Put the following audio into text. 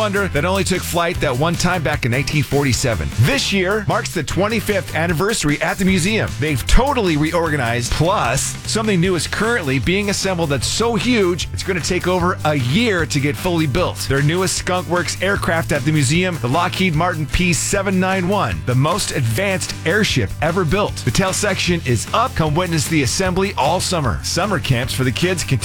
Wonder that only took flight that one time back in 1947. This year marks the 25th anniversary at the museum. They've totally reorganized. Plus, something new is currently being assembled that's so huge, it's going to take over a year to get fully built. Their newest Skunk Works aircraft at the museum, the Lockheed Martin P-791, the most advanced airship ever built. The tail section is up. Come witness the assembly all summer. Summer camps for the kids continue